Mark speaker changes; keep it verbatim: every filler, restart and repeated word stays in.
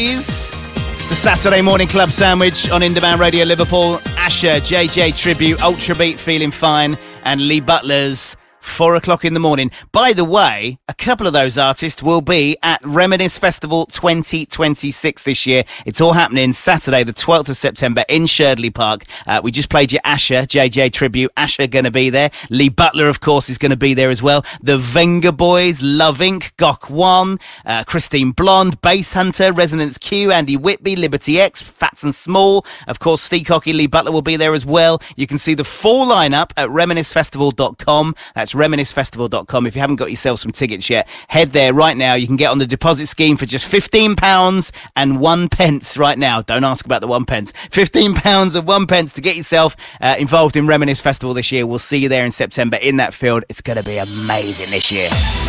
Speaker 1: It's the Saturday Morning Club Sandwich on In Demand Radio Liverpool. Asher, J J Tribute, Ultra Beat, Feeling Fine, and Lee Butler's Four o'clock in the morning. By the way, a couple of those artists will be at Reminisce Festival twenty twenty-six this year. It's all happening Saturday, the twelfth of September in Sherdley Park. Uh, we just played you Asher, J J Tribute. Asher going to be there. Lee Butler, of course, is going to be there as well. The Venga Boys, Love Incorporated, Gok One, uh, Christine Blonde, Bass Hunter, Resonance Q, Andy Whitby, Liberty X, Fats and Small. Of course, Steve Cocky, Lee Butler will be there as well. You can see the full lineup at reminisce festival dot com. That's reminisce festival dot com. If you haven't got yourself some tickets yet, head there right now. You can get on the deposit scheme for just fifteen pounds and one pence right now. Don't ask about the one pence. fifteen pounds and one pence to get yourself uh, involved in Reminisce Festival this year. We'll see you there in September in that field. It's going to be amazing this year.